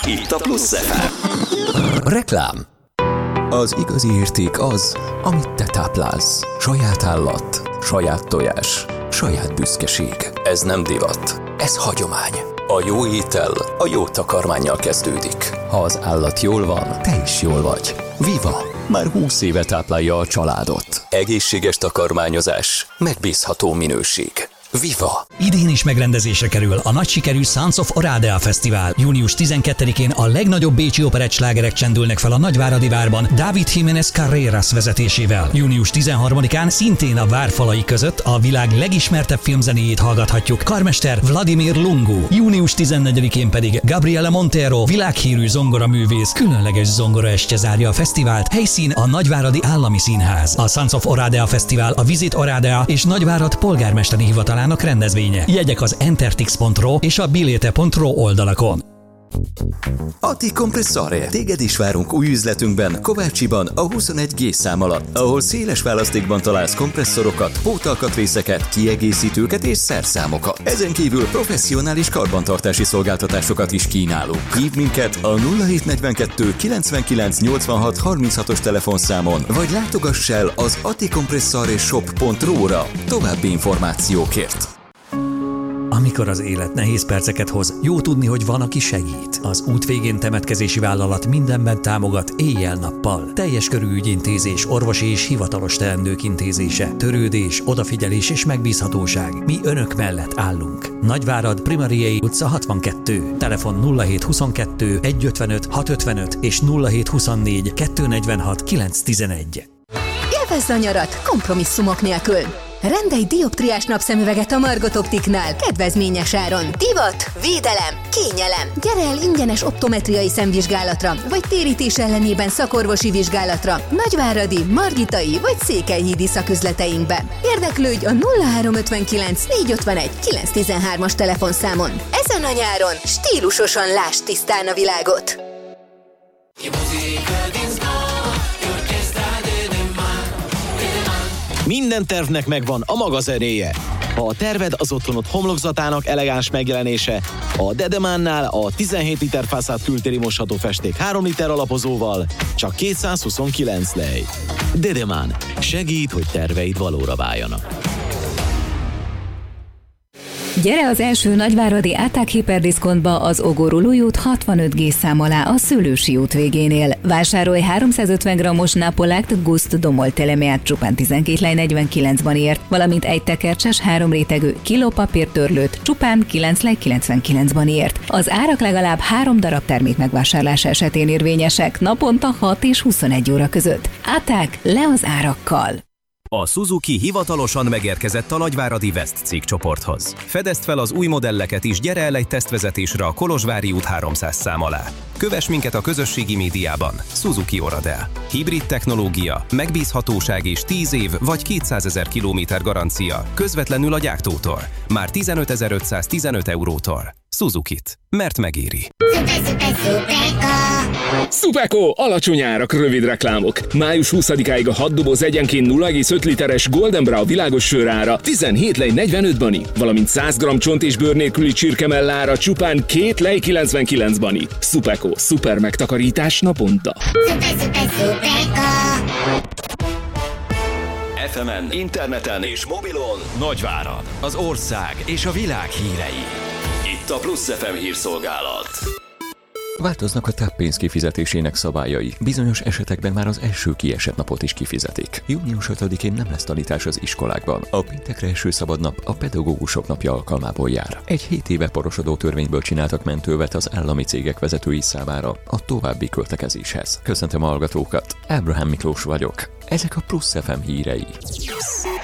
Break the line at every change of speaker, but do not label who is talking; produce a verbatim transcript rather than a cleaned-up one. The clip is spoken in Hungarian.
Itt a Plusz ef em.
Reklám. Az igazi érték az, amit te táplálsz. Saját állat, saját tojás, saját büszkeség. Ez nem divat, ez hagyomány. A jó étel a jó takarmánnyal kezdődik. Ha az állat jól van, te is jól vagy. Viva! Már húsz éve táplálja a családot. Egészséges takarmányozás, megbízható minőség. Viva!
Idén is megrendezésre kerül a nagy sikerű Sons of Oradea Fesztivál. június tizenkettedikén a legnagyobb bécsi operett slágerek csendülnek fel a Nagyváradi Várban David Jiménez Carreras vezetésével. június tizenharmadikán szintén a vár falai között a világ legismertebb filmzenéjét hallgathatjuk karmester Vladimir Lungu. június tizennegyedikén pedig Gabriele Montero, világhírű zongoraművész, különleges zongoraestje zárja a fesztivált, helyszín a Nagyváradi Állami Színház. A Sons of Oradea Fesztivál a Visit Oradea és Nagyvárad polgármesteri hivatalának rendezvénye. Jegyek az entertix pont ro és a bilete pont ro oldalakon.
Ati Compressore. Téged is várunk új üzletünkben, Kovácsiban, a huszonegy G szám alatt, ahol széles választékban találsz kompresszorokat, pótalkatrészeket, kiegészítőket és szerszámokat. Ezen kívül professzionális karbantartási szolgáltatásokat is kínálunk. Hívd minket a nulla hét negyvenkettő kilencvenkilenc nyolcvanhat harminchatos telefonszámon, vagy látogass el az ati compressore shop pont ro-ra további információkért.
Amikor az élet nehéz perceket hoz, jó tudni, hogy van, aki segít. Az út végén temetkezési vállalat mindenben támogat éjjel-nappal. Teljes körű ügyintézés, orvosi és hivatalos teendők intézése, törődés, odafigyelés és megbízhatóság. Mi önök mellett állunk. Nagyvárad, Primariei utca hatvankettő. Telefon nulla hét huszonkettő egyszázötvenöt hatszázötvenöt és nulla hét huszonnégy kétszáznegyvenhat kilencszáztizenegy.
Élvezd a nyarat kompromisszumok nélkül! Rendelj dioptriás napszemüveget a Margot Optiknál kedvezményes áron. Divat, védelem, kényelem. Gyere el ingyenes optometriai szemvizsgálatra, vagy térítés ellenében szakorvosi vizsgálatra Nagyváradi, Margitai vagy Székelyhídi szaküzleteinkbe. Érdeklődj a nulla három ötvenkilenc négyszázötvenegy kilencszáztizenhármas telefonszámon. Ezen a nyáron stílusosan lásd tisztán a világot.
Minden tervnek megvan a maga zenéje. Ha a terved az otthonod homlokzatának elegáns megjelenése, a Dedemánnál a tizenhét liter Fassad kültéri mosható festék három liter alapozóval csak kétszázhuszonkilenc lej. Dedemán segít, hogy terveid valóra váljanak.
Gyere az első nagyváradi Áták hiperdiszkontba az Ogorulói út hatvanöt G szám alá a Szőlősi út végénél. Vásárolj háromszázötven grammos Napolákt Gust Domol telemeát csupán tizenkét lej negyvenkilenc banért, valamint egy tekercses három rétegű kilópapírtörlőt csupán kilenc lej kilencvenkilenc banért. Az árak legalább három darab termék megvásárlása esetén érvényesek, naponta hat és huszonegy óra között. Áták, le az árakkal!
A Suzuki hivatalosan megérkezett a Nagyváradi West cégcsoporthoz. Fedezd fel az új modelleket is, gyere el egy tesztvezetésre a Kolozsvári út háromszáz szám alá. Kövess minket a közösségi médiában. Suzuki Oradea. Hibrid technológia, megbízhatóság és tíz év vagy kétszázezer kilométer garancia közvetlenül a gyártótól. Már tizenötezer-ötszáztizenöt eurótól. Suzukit. Mert megéri.
Szupeko! Alacsony árak, rövid reklámok. május huszadikáig a hat doboz egyenként nulla egész öt literes Golden Brown világos sörára tizenhét lej negyvenöt bani, valamint száz gramm csont és bőr nélküli csirkemellára csupán két lej kilencvenkilenc bani. Szupeko. Szuper megtakarítás naponta.
ef emen, interneten és mobilon Nagyvárad, az ország és a világ hírei. Itt a Plusz ef em hírszolgálat.
Változnak a táppénz kifizetésének szabályai. Bizonyos esetekben már az első kiesett napot is kifizetik. június ötödikén nem lesz tanítás az iskolákban. A péntekre eső szabad nap a pedagógusok napja alkalmából jár. Egy hét éve porosodó törvényből csináltak mentővet az állami cégek vezetői számára a további költekezéshez. Köszöntöm a hallgatókat, Ábrahám Miklós vagyok. Ezek a Plusz ef em hírei.